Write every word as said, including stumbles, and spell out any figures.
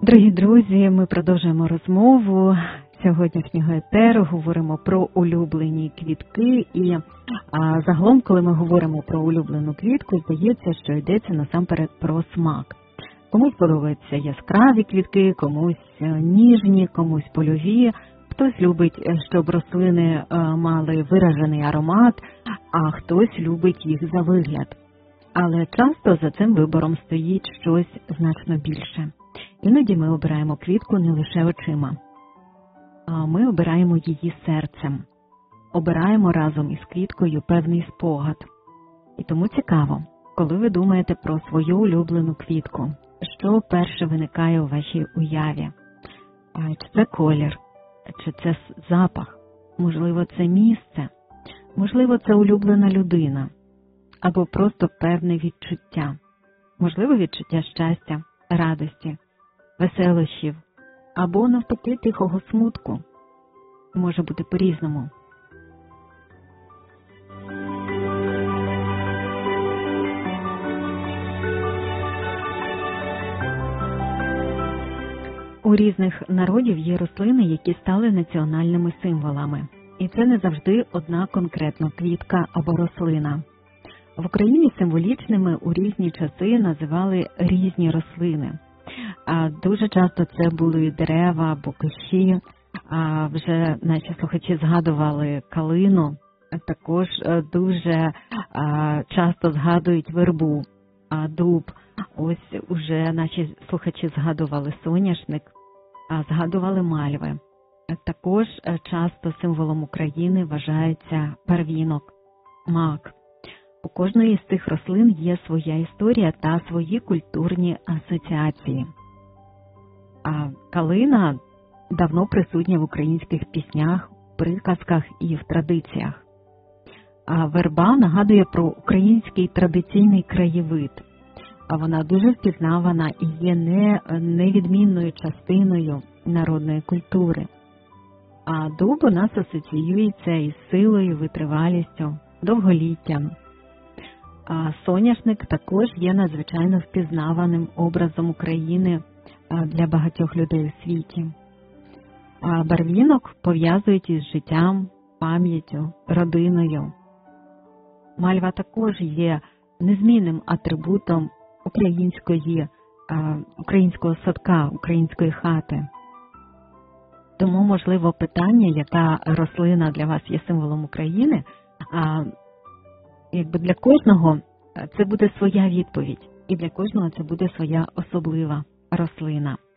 Дорогі друзі, ми продовжуємо розмову сьогоднішнього етеру, говоримо про улюблені квітки і а, загалом, коли ми говоримо про улюблену квітку, здається, що йдеться насамперед про смак. Комусь подобаються яскраві квітки, комусь ніжні, комусь польові, хтось любить, щоб рослини мали виражений аромат, а хтось любить їх за вигляд. Але часто за цим вибором стоїть щось значно більше. Іноді ми обираємо квітку не лише очима, а ми обираємо її серцем. Обираємо разом із квіткою певний спогад. І тому цікаво, коли ви думаєте про свою улюблену квітку, що перше виникає у вашій уяві? Чи це колір? Чи це запах? Можливо, це місце? Можливо, це улюблена людина? Або просто певне відчуття? Можливо, відчуття щастя, радості, веселощів, або навпаки тихого смутку. Може бути по-різному. У різних народів є рослини, які стали національними символами. І це не завжди одна конкретна квітка або рослина. В Україні символічними у різні часи називали різні рослини. А дуже часто це були дерева або кущі, а вже наші слухачі згадували калину, також дуже часто згадують вербу, дуб. Ось уже наші слухачі згадували соняшник, а згадували мальви. Також часто символом України вважається барвінок, мак. У кожної з цих рослин є своя історія та свої культурні асоціації. А калина давно присутня в українських піснях, приказках і в традиціях. А верба нагадує про український традиційний краєвид. А вона дуже впізнавана і є не, невідмінною частиною народної культури. А дуб у нас асоціюється із силою, витривалістю, довголіттям. А соняшник також є надзвичайно впізнаваним образом України для багатьох людей у світі. А барвінок пов'язують із життям, пам'яттю, родиною. Мальва також є незмінним атрибутом української, українського садка, української хати. Тому, можливо, питання, яка рослина для вас є символом України, а якби для кожного це буде своя відповідь, і для кожного це буде своя особлива рослина.